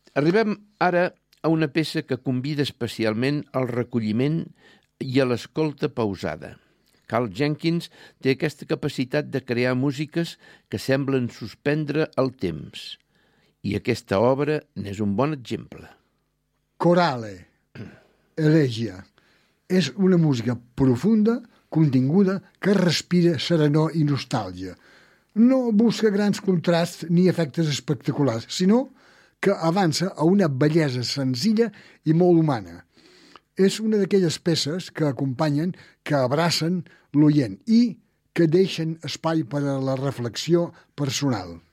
Arribem ara a una peça que convida especialment al recolliment i a l'escolta pausada. Carl Jenkins té aquesta capacitat de crear músiques que semblen suspendre el temps. I aquesta obra n'és un bon exemple. Corale, Elegia. És una música profunda, continguda, que respira serenor i nostàlgia. No busca grans contrasts ni efectes espectaculars, sinó que avança a una bellesa senzilla i molt humana. És una d'aquelles peces que acompanyen, que abracen l'oient i que deixen espai per a la reflexió personal.